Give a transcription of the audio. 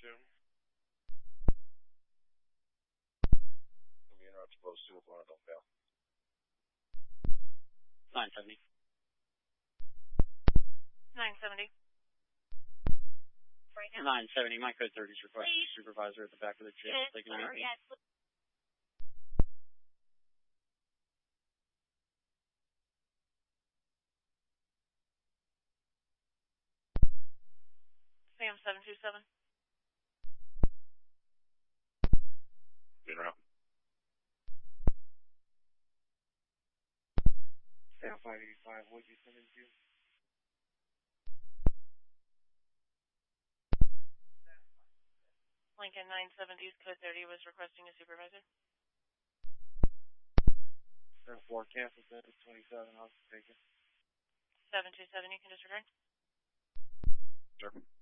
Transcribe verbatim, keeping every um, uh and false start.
two. We'll be interrupted close to if one don't fail. nine seventy. nine seventy. Right now. nine seventy, my code thirty is requesting supervisor at the back of the jet. Yes, Taking sir, yes. Sam seven two seven. Interrupt. Sam five eighty-five, what did you send into? Lincoln nine seventy's code thirty was requesting a supervisor. Sam four, cancel sentence twenty-seven, I'll take it. seven two seven, you can disregard. Sure.